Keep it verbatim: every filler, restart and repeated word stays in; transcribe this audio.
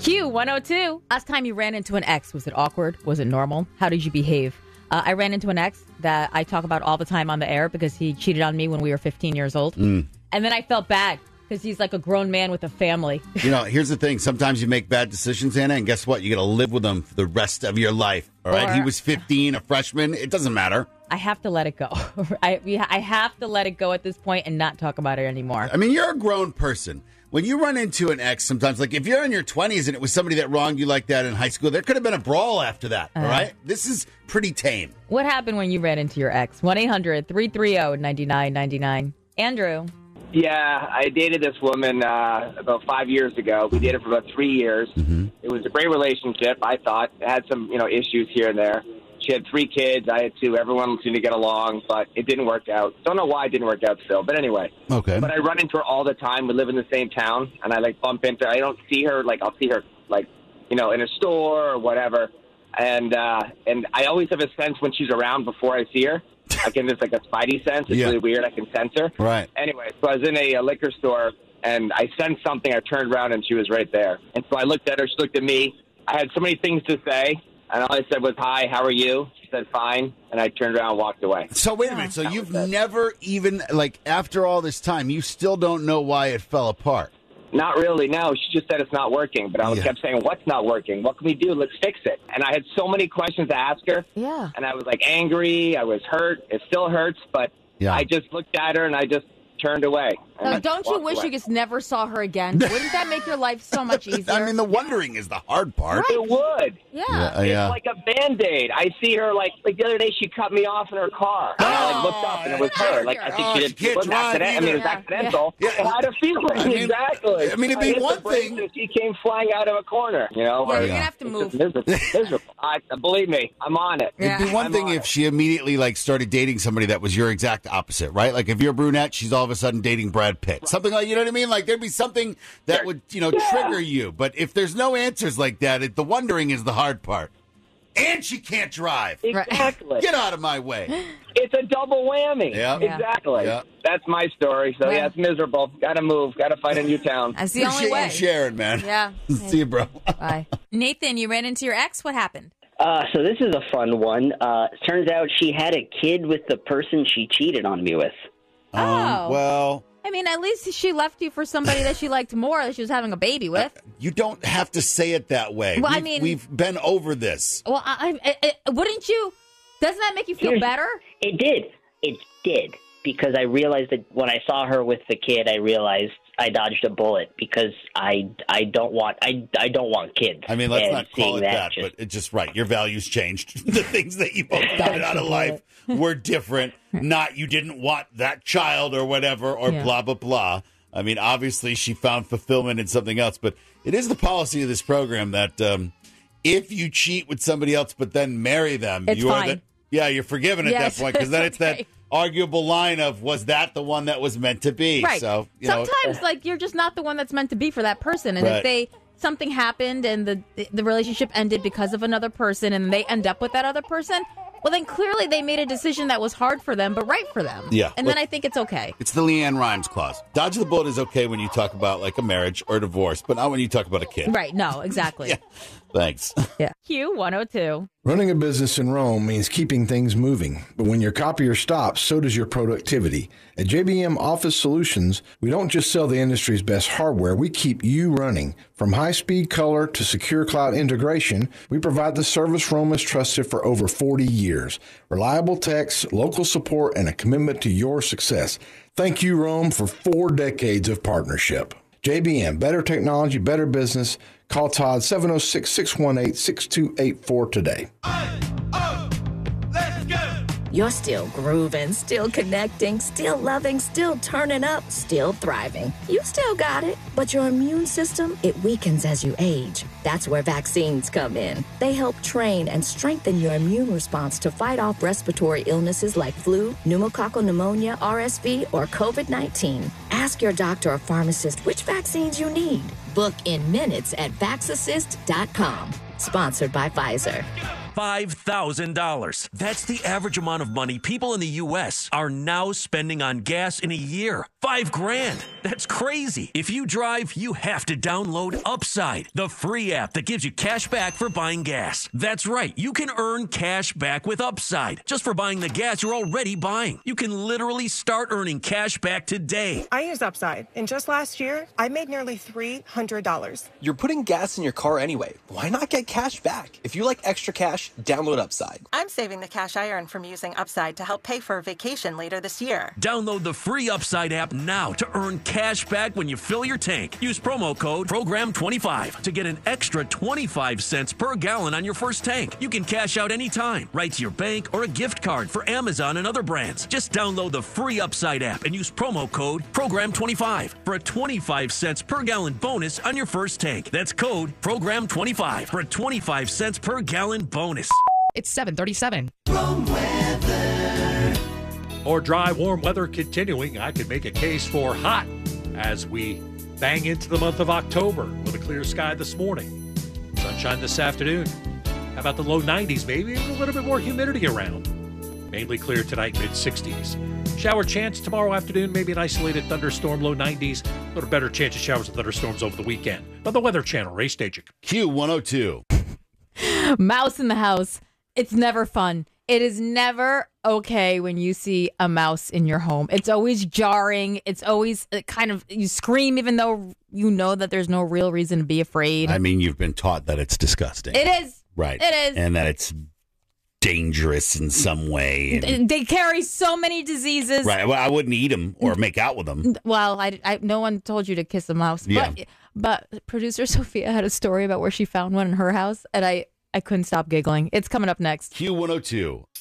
Q one oh two. Last time you ran into an ex, was it awkward? Was it normal? How did you behave? Uh, I ran into an ex that I talk about all the time on the air because he cheated on me when we were fifteen years old. Mm. And then I felt bad because he's like a grown man with a family. You know, here's the thing. Sometimes you make bad decisions, Anna, and guess what? You got to live with them for the rest of your life. All right? Or- He was fifteen, a freshman. It doesn't matter. I have to let it go. I, I have to let it go at this point and not talk about it anymore. I mean, you're a grown person. When you run into an ex sometimes, like if you're in your twenties and it was somebody that wronged you like that in high school, there could have been a brawl after that, Uh, all right? This is pretty tame. What happened when you ran into your ex? one eight hundred three three zero nine nine nine nine. Andrew. Yeah, I dated this woman uh, about five years ago. We dated for about three years. Mm-hmm. It was a great relationship, I thought. It had some, you know, issues here and there. She had three kids. I had two. Everyone seemed to get along, but it didn't work out. Don't know why it didn't work out still, but anyway. Okay. But I run into her all the time. We live in the same town, and I, like, bump into her. I don't see her, like, I'll see her, like, you know, in a store or whatever. And uh, and I always have a sense when she's around before I see her. I can just, like, a spidey sense. It's Yeah. really weird. I can sense her. Right. Anyway, so I was in a, a liquor store, and I sensed something. I turned around, and she was right there. And so I looked at her. She looked at me. I had so many things to say, and all I said was, hi, how are you? She said, fine. And I turned around and walked away. So wait a minute. So That you've was it. never even, like, after all this time, you still don't know why it fell apart. Not really, no. She just said it's not working. But I Yeah. kept saying, what's not working? What can we do? Let's fix it. And I had so many questions to ask her. Yeah. And I was, like, angry. I was hurt. It still hurts. But Yeah. I just looked at her, and I just turned away. And So I don't you walked wish away. you just never saw her again? Wouldn't that make your life so much easier? I mean, the wondering is the hard part. It would. yeah. Yeah, It's yeah. like a Band-Aid. I see her, like, like the other day, she cut me off in her car. And I, like, looked up, and it was her. Like, I think Oh, she she did. can't It wasn't drive accident. I mean, it was either. accidental. Yeah. I had a feeling. I mean- exactly. I mean, it'd be hit the one brakes thing- and she came flying out of a corner, you know? Yeah, or- you're gonna have to It's move. just miserable. miserable. I, believe me, I'm on it. Yeah. It'd be one I'm thing on if it. she immediately like started dating somebody that was your exact opposite, right? Like if you're a brunette, she's all of a sudden dating Brad Pitt. Something like, you know what I mean? Like there'd be something that would, you know, Yeah. trigger you. But if there's no answers like that, it, the wondering is the hard part. And she can't drive. Exactly. Get out of my way. It's a double whammy. Yeah. Yeah. Exactly. Yeah. That's my story. So, Yeah. yeah, it's miserable. Got to move. Got to find a new town. That's the only Appreciate way. you sharing, man. Yeah. See you, bro. Bye. Nathan, you ran into your ex. What happened? Uh, so this is a fun one. Uh, turns out she had a kid with the person she cheated on me with. Oh. Um, well, I mean, at least she left you for somebody that she liked more, that she was having a baby with. you don't have to say it that way. Well, I We've- mean- we've been over this. Well, I, I, I, wouldn't you? Doesn't that make you feel Here's- better? It did. It did. Because I realized that when I saw her with the kid, I realized I dodged a bullet because I, I don't want I, I don't want kids. I mean, let's And not call seeing it that, just- but it's just right. Your values changed. The things that you both wanted out of life were different. Not you didn't want that child or whatever or Yeah. blah, blah, blah. I mean, obviously she found fulfillment in something else, but it is the policy of this program that um, if you cheat with somebody else but then marry them, It's you're fine. the, yeah, you're forgiven at Yes, that point because then it's okay. that arguable line of was that the one that was meant to be? Right. So, you know, Sometimes, like, you're just not the one that's meant to be for that person. And Right. if they something happened and the the relationship ended because of another person and they end up with that other person, well, then clearly they made a decision that was hard for them, but right for them. Yeah. And Look- then I think it's okay. it's the Leanne Rhymes clause. Dodge the bullet is okay when you talk about like a marriage or divorce, but not when you talk about a kid. Right. No, exactly. Yeah. Thanks. Yeah. Q one oh two. Running a business in Rome means keeping things moving, but when your copier stops, so does your productivity. At J B M Office Solutions, we don't just sell the industry's best hardware, we keep you running. From high-speed color to secure cloud integration, we provide the service Rome has trusted for over forty years. Reliable techs, local support, and a commitment to your success. Thank you, Rome, for four decades of partnership. J B M, better technology, better business. Call Todd seven oh six, six one eight, six two eight four today. You're still grooving, still connecting, still loving, still turning up, still thriving. You still got it, but your immune system, it weakens as you age. That's where vaccines come in. They help train and strengthen your immune response to fight off respiratory illnesses like flu, pneumococcal pneumonia, R S V, or COVID nineteen. Ask your doctor or pharmacist which vaccines you need. Book in minutes at vax assist dot com. Sponsored by Pfizer. five thousand dollars. That's the average amount of money people in the U S are now spending on gas in a year. Five grand. That's crazy. If you drive, you have to download Upside, the free app that gives you cash back for buying gas. That's right. You can earn cash back with Upside just for buying the gas you're already buying. You can literally start earning cash back today. I use Upside, and just last year, I made nearly three hundred dollars. You're putting gas in your car anyway. Why not get cash back? If you like extra cash, download Upside. I'm saving the cash I earn from using Upside to help pay for a vacation later this year. Download the free Upside app now to earn cash back when you fill your tank. Use promo code program twenty-five to get an extra twenty-five cents per gallon on your first tank. You can cash out anytime, right to your bank or a gift card for Amazon and other brands. Just download the free Upside app and use promo code program twenty-five for a twenty-five cents per gallon bonus on your first tank. That's code program twenty-five for a twenty-five cents per gallon bonus. It's seven thirty-seven. Warm weather. Or dry, warm weather continuing. I could make a case for hot as we bang into the month of October with a clear sky this morning. Sunshine this afternoon. How about the low nineties, maybe a little bit more humidity around. Mainly clear tonight, mid sixties. Shower chance tomorrow afternoon, maybe an isolated thunderstorm, low nineties. A little better chance of showers and thunderstorms over the weekend. On the Weather Channel, Ray Staging. Q one oh two. Mouse in the house. It's never fun. It is never okay when you see a mouse in your home. It's always jarring. It's always kind of, you scream even though you know that there's no real reason to be afraid. I mean, you've been taught that it's disgusting. It is. Right. It is. And that it's dangerous in some way. And, they carry so many diseases. right. Well, I wouldn't eat them or make out with them. Well, I, I, no one told you to kiss a mouse. Yeah. But, but producer Sophia had a story about where she found one in her house, and I, I couldn't stop giggling. It's coming up next. Q one oh two.